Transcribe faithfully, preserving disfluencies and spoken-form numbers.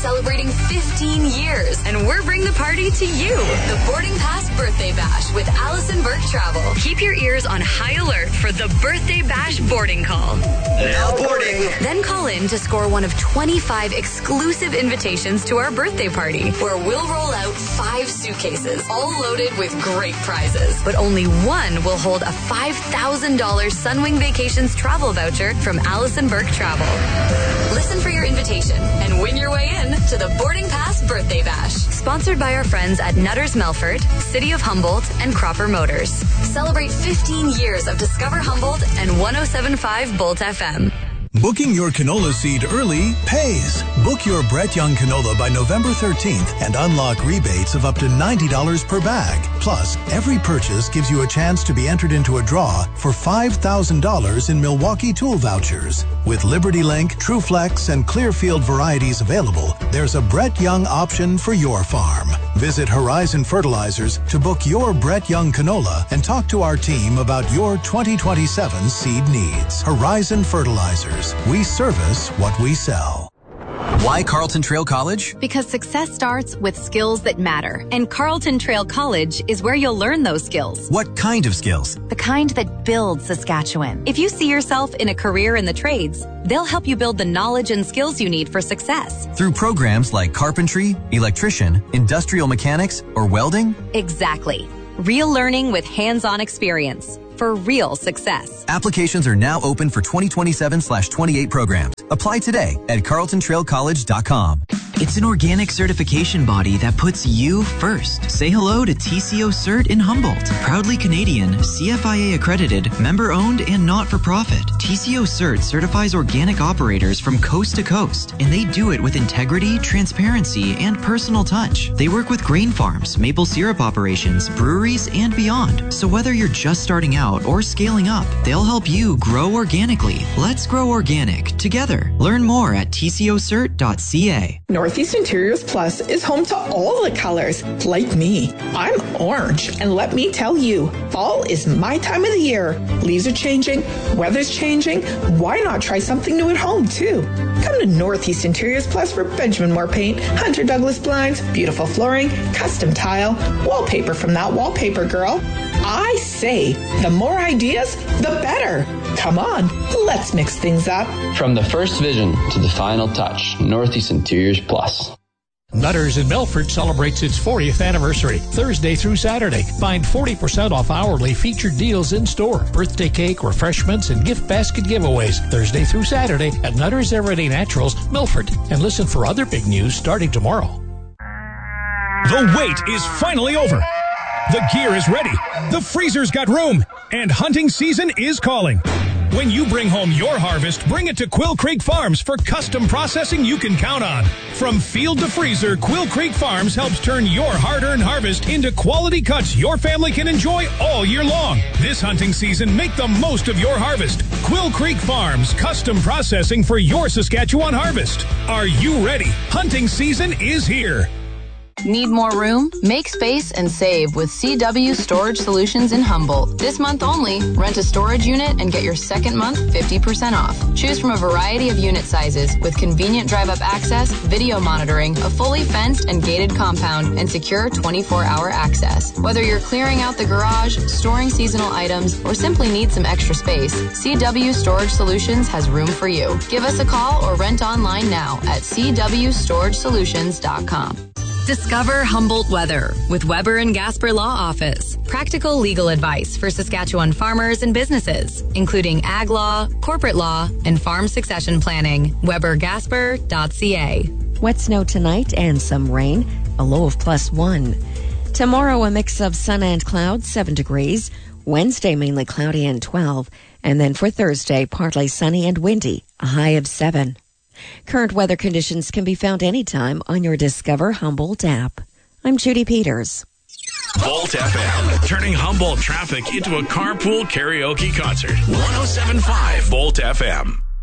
celebrating fifteen years, and we're bringing the party to you. The Boarding Pass Birthday Bash with Allison Burke Travel. Keep your ears on high alert for the Birthday Bash boarding call. Now boarding. Then call in to score one of twenty-five exclusive invitations to our birthday party, where we'll roll out five suitcases, all loaded with great prizes. But only one will hold a five thousand dollars Sunwing Vacations travel voucher from Allison Burke Travel. Listen for your invitation and win your way in to the Boarding Pass Birthday Bash. Sponsored by our friends at Nutters Melfort, City of Humboldt, and Cropper Motors. Celebrate fifteen years of Discover Humboldt and one oh seven point five Bolt F M. Booking your canola seed early pays. Book your Brett Young canola by November thirteenth and unlock rebates of up to ninety dollars per bag. Plus, every purchase gives you a chance to be entered into a draw for five thousand dollars in Milwaukee tool vouchers. With Liberty Link, TrueFlex, and Clearfield varieties available, there's a Brett Young option for your farm. Visit Horizon Fertilizers to book your Brett Young canola and talk to our team about your twenty twenty-seven seed needs. Horizon Fertilizers. We service what we sell. Why Carlton Trail College? Because success starts with skills that matter. And Carlton Trail College is where you'll learn those skills. What kind of skills? The kind that builds Saskatchewan. If you see yourself in a career in the trades, they'll help you build the knowledge and skills you need for success. Through programs like carpentry, electrician, industrial mechanics, or welding? Exactly. Real learning with hands-on experience for real success. Applications are now open for twenty twenty-seven slash twenty-eight programs. Apply today at carlton trail college dot com. It's an organic certification body that puts you first. Say hello to T C O Cert in Humboldt. Proudly Canadian, C F I A accredited, member-owned, and not-for-profit. T C O Cert certifies organic operators from coast to coast, and they do it with integrity, transparency, and personal touch. They work with grain farms, maple syrup operations, breweries, and beyond. So whether you're just starting out or scaling up, they'll help you grow organically. Let's grow organic together. Learn more at T C O cert dot C A. Northeast Interiors Plus is home to all the colors, like me. I'm orange, and let me tell you, fall is my time of the year. Leaves are changing, weather's changing. Why not try something new at home, too? Come to Northeast Interiors Plus for Benjamin Moore paint, Hunter Douglas blinds, beautiful flooring, custom tile, wallpaper from that wallpaper girl. I say, the more ideas, the better. Come on, let's mix things up. From the first vision to the final touch, Northeast Interiors Plus. Nutters in Melfort celebrates its fortieth anniversary, Thursday through Saturday. Find forty percent off hourly featured deals in store, birthday cake, refreshments, and gift basket giveaways, Thursday through Saturday at Nutters Everyday Naturals, Melfort. And listen for other big news starting tomorrow. The wait is finally over. The gear is ready, the freezer's got room, and hunting season is calling. When you bring home your harvest, bring it to Quill Creek Farms for custom processing you can count on. From field to freezer, Quill Creek Farms helps turn your hard-earned harvest into quality cuts your family can enjoy all year long. This hunting season, make the most of your harvest. Quill Creek Farms, custom processing for your Saskatchewan harvest. Are you ready? Hunting season is here. Need more room? Make space and save with C W Storage Solutions in Humboldt. This month only, rent a storage unit and get your second month fifty percent off. Choose from a variety of unit sizes with convenient drive-up access, video monitoring, a fully fenced and gated compound, and secure twenty-four hour access. Whether you're clearing out the garage, storing seasonal items, or simply need some extra space, C W Storage Solutions has room for you. Give us a call or rent online now at c w storage solutions dot com. Discover Humboldt weather with Weber and Gasper Law Office. Practical legal advice for Saskatchewan farmers and businesses, including ag law, corporate law, and farm succession planning. Weber Gasper dot C A. Wet snow tonight and some rain, a low of plus one. Tomorrow, a mix of sun and clouds, seven degrees. Wednesday, mainly cloudy and twelve. And then for Thursday, partly sunny and windy, a high of seven. Current weather conditions can be found anytime on your Discover Humboldt app. I'm Judy Peters. Bolt F M, turning Humboldt traffic into a carpool karaoke concert. one oh seven point five Bolt F M.